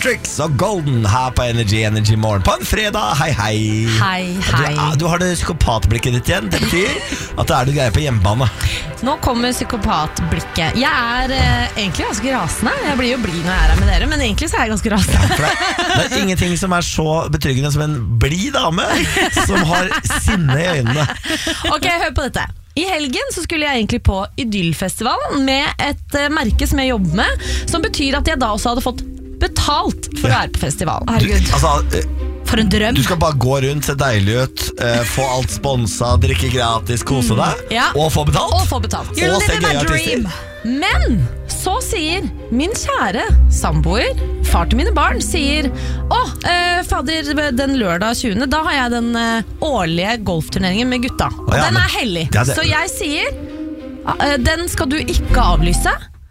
Matrix og Golden her på Energy Morgen på en fredag. Hei, hei. Hei. Du har det psykopatblikket ditt igjen. Det betyr at det du greier på hjemmebane. Nå kommer psykopatblikket. Jeg egentlig ganske rasende. Jeg blir jo blid når jeg med dere, men egentlig så jeg ganske rasende. Det ingenting som så betryggende som en blid dame som har sinne i øynene. Ok, hør på dette. I helgen så skulle jeg egentlig på Idyllfestival med et merke som jeg jobber med, som betyr at jeg da også hadde fått betalt for å være på festival. For en drøm. Du skal bare gå rundt, se deilig ut, få alt sponset, drikke gratis, kose deg, og få betalt. You're living my dream. Men så sier min kjære samboer, far til mine barn, sier fader, den lørdag 20. Da har jeg den årlige golfturneringen med gutta. Og den hellig. Så jeg sier den skal du ikke avlyse.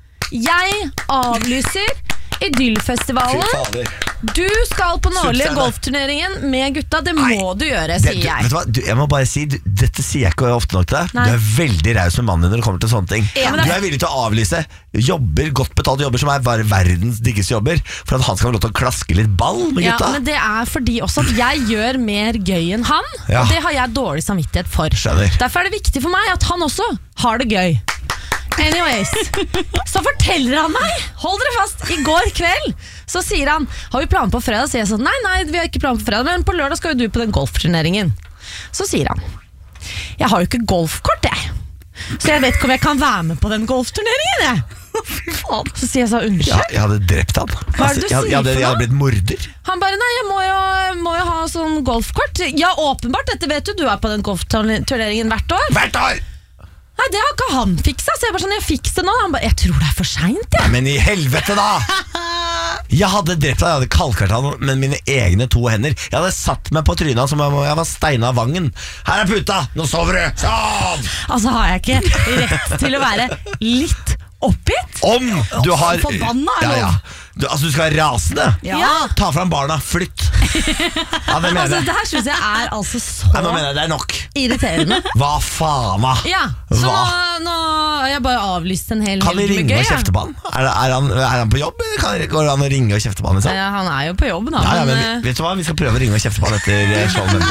Jeg avlyser Idyllfestivalen. Du skal på den årlige golfturneringen med gutta. Det må du gjøre, sier jeg. Vet du hva? Jeg må bare si, dette sier jeg ikke ofte nok til deg. Du veldig raus med mannen din når det kommer til sånne ting. Du villig til å avlyse godt betalte jobber som bare verdens diggeste jobber, for at han skal få lov til å klaske litt ball med gutta. Ja, men det fordi også at jeg gjør mer gøy enn han, og det har jeg dårlig samvittighet for. Skjønner. Derfor det viktig for meg at han også har det gøy. Anyways, så forteller han meg, hold dere fast, i går kveld så sier han, har vi planer på fredag? Så jeg sånn, nei, vi har ikke planer på fredag, men på lørdag skal jo du på den golfturneringen. Så sier han, jeg har jo ikke golfkort jeg, så jeg vet ikke om jeg kan være med på den golfturneringen jeg. Fy faen. Så sier jeg så, unnskyld. Jeg hadde drept han. Hva det du sier for noe? Jeg hadde blitt morder. Han bare, nei, jeg må jo ha sånn golfkort. Ja, åpenbart, dette vet du på den golfturneringen hvert år. Hvert år! Nei, det har ikke han fiksa. Så jeg bare sånn, jeg fikser det nå. Han bare, jeg tror det for sent, jeg. Men i helvete da! Jeg hadde drept han, jeg hadde kalkert han med mine egne 2 hender. Jeg hadde satt meg på trynet som jeg var steina av vangen. Her puta, nå sover du! Sånn! Altså har jeg ikke rett til å være litt oppgitt? Om du har forbanna, du skal være rasende. Ta fram barna, flytt. Det mener jeg. Det her synes jeg altså så nå mener jeg det nok irriterende. Hva faen da? Ja, så nå har jeg bare avlyst en hel Kan vi ringe og kjefte på han? Er han på jobb? Går det an å ringe og kjefte på han? Ja, han jo på jobb da. Men vet du hva, vi skal prøve å ringe og kjefte på han etter showet.